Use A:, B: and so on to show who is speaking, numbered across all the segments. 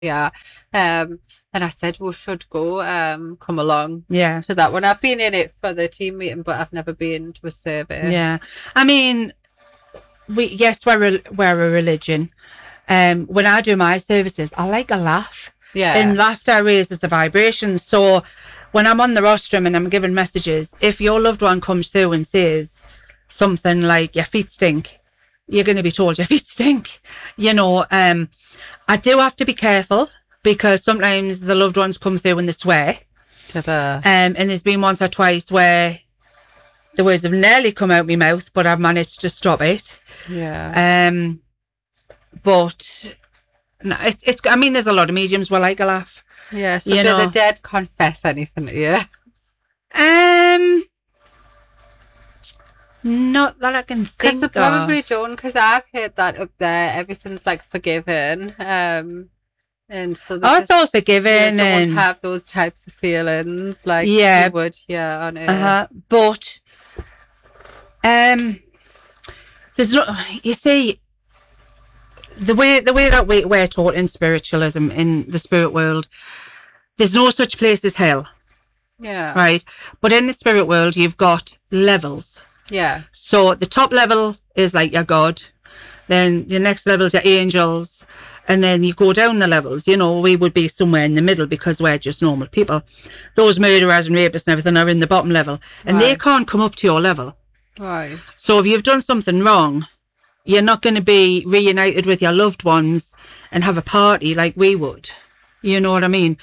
A: yeah. And I said we should go come along
B: Yeah.
A: to that one. I've been in it for the team meeting, but I've never been to a service.
B: Yeah. I mean, we're a religion. When I do my services, I like a laugh.
A: Yeah.
B: And laughter raises the vibrations. So when I'm on the rostrum and I'm giving messages, if your loved one comes through and says something like your feet stink, you're going to be told your feet stink. You know, I do have to be careful because sometimes the loved ones come through and they swear. And there's been once or twice where the words have nearly come out my mouth, but I've managed to stop it.
A: Yeah.
B: But no, it's. I mean, there's a lot of mediums will like a laugh.
A: Yeah. So do the dead confess anything to you?
B: Not that I can think of.
A: Because they probably don't. Because I've heard that up there, everything's like forgiven. And so
B: it's all forgiven,
A: don't
B: and
A: have those types of feelings like you would, on Earth.
B: But there's no. You see. The way that we're taught in spiritualism, in the spirit world, there's no such place as hell.
A: Yeah.
B: Right? But in the spirit world, you've got levels.
A: Yeah.
B: So the top level is like your God. Then the next level is your angels. And then you go down the levels. You know, we would be somewhere in the middle because we're just normal people. Those murderers and rapists and everything are in the bottom level. And they can't come up to your level.
A: Right.
B: So if you've done something wrong, you're not going to be reunited with your loved ones and have a party like we would. You know what I mean?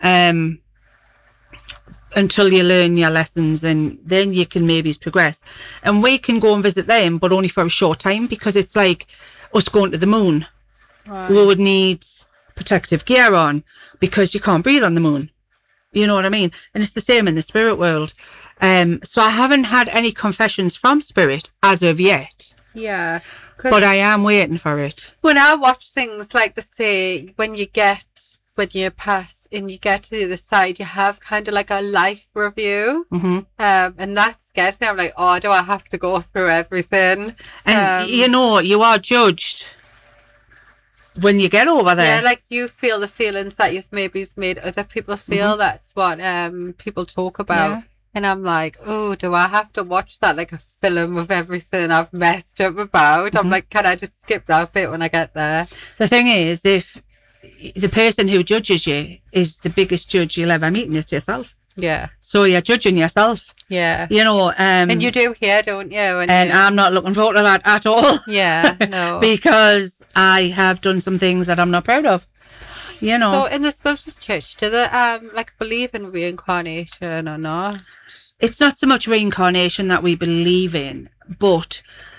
B: Until you learn your lessons, and then you can maybe progress. And we can go and visit them, but only for a short time, because it's like us going to the moon. Right. We would need protective gear on because you can't breathe on the moon. You know what I mean? And it's the same in the spirit world. So I haven't had any confessions from spirit as of yet.
A: Yeah.
B: But I am waiting for it.
A: When I watch things like they say, when you pass and you get to the other side, you have kind of like a life review.
B: Mm-hmm.
A: And that scares me. I'm like, oh, do I have to go through everything?
B: And you are judged when you get over there.
A: Yeah, like you feel the feelings that you've maybe made other people feel. Mm-hmm. That's what people talk about. Yeah. And I'm like, oh, do I have to watch that like a film of everything I've messed up about? Mm-hmm. I'm like, can I just skip that bit when I get there?
B: The thing is, if the person who judges you is the biggest judge you'll ever meet, and it's yourself.
A: Yeah.
B: So you're judging yourself.
A: Yeah.
B: You know.
A: And you do here, don't you?
B: I'm not looking forward to that at all.
A: Yeah, no.
B: Because I have done some things that I'm not proud of. You know.
A: So in the Spiritus Church, do they believe in reincarnation or not?
B: It's not so much reincarnation that we believe in, but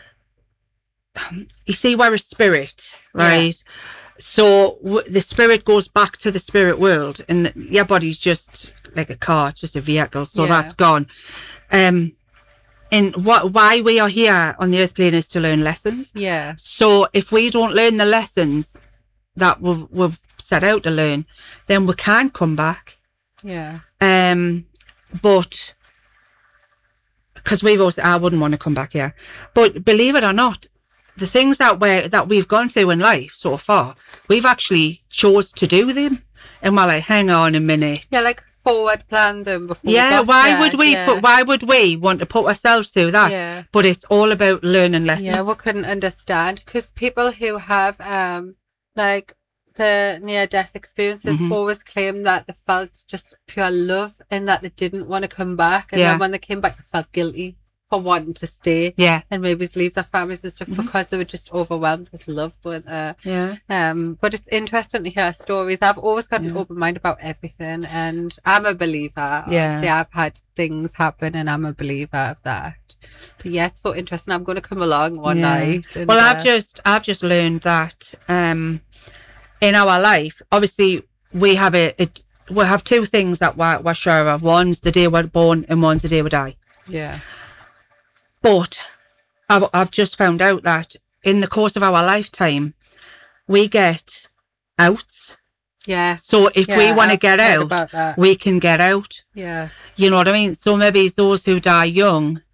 B: you see, we're a spirit, right? Yeah. So the spirit goes back to the spirit world, and your body's just like a car, it's just a vehicle, so that's gone. And why we are here on the earth plane is to learn lessons.
A: Yeah. So
B: if we don't learn the lessons that we've set out to learn, then we can't come back.
A: Yeah.
B: But because I wouldn't want to come back here. But believe it or not, the things that we've gone through in life so far, we've actually chose to do them. And we're like, hang on a minute.
A: Yeah, like forward plan them before.
B: Yeah, why would we want to put ourselves through that?
A: Yeah.
B: But it's all about learning lessons.
A: Yeah, we couldn't understand, because people who have like the near-death experiences always claim that they felt just pure love and that they didn't want to come back, and then when they came back they felt guilty for wanting to stay and maybe leave their families and stuff because they were just overwhelmed with love. But but it's interesting to hear stories. I've always got an open mind about everything, and I'm a believer. Obviously, I've had things happen and I'm a believer of that. But yeah, it's so interesting. I'm going to come along one night. And,
B: well, I've just learned that in our life, obviously, we have two things that we're sure of. One's the day we're born, and one's the day we die.
A: Yeah.
B: But I've just found out that in the course of our lifetime, we get outs.
A: Yeah.
B: So if we want to get out, we can get out.
A: Yeah.
B: You know what I mean? So maybe those who die young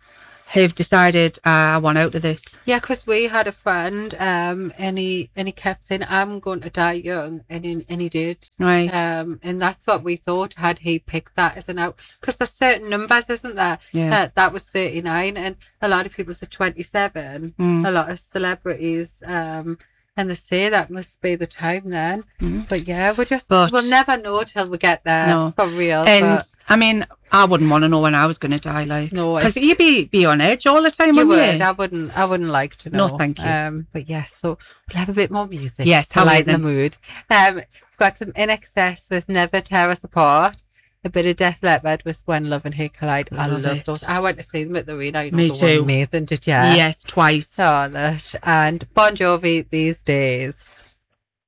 B: have decided I want out of this.
A: Yeah, because we had a friend, and he kept saying, "I'm going to die young," and he did.
B: Right.
A: And that's what we thought had he picked that as an out, because there's certain numbers, isn't there?
B: Yeah.
A: That was 39, and a lot of people said 27. A lot of celebrities, and they say that must be the time then. But yeah, we'll never know till we get there for real.
B: And I mean, I wouldn't want to know when I was going to die, like,
A: no,
B: because you'd be on edge all the time.
A: You
B: wouldn't
A: would.
B: you?
A: I wouldn't like to know.
B: No, thank you.
A: But yes, so we'll have a bit more music.
B: Yes,
A: to lighten the mood. We've got some In Excess with Never Tear Us Apart. A bit of Def Leppard with When Love and Hate Collide. I love those. I went to see them at the arena. You know,
B: Me too.
A: Amazing, did you?
B: Yes, twice.
A: Saw that. And Bon Jovi, These Days.